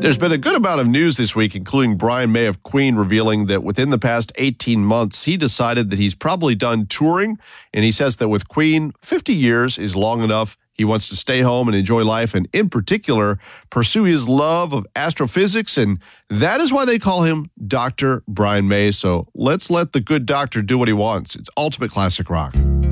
There's been a good amount of news this week, including Brian May of Queen revealing that within the past 18 months, he decided that he's probably done touring. And he says that with Queen, 50 years is long enough. He wants to stay home and enjoy life, and in particular, pursue his love of astrophysics. And that is why they call him Dr. Brian May. So let's let the good doctor do what he wants. It's Ultimate Classic Rock.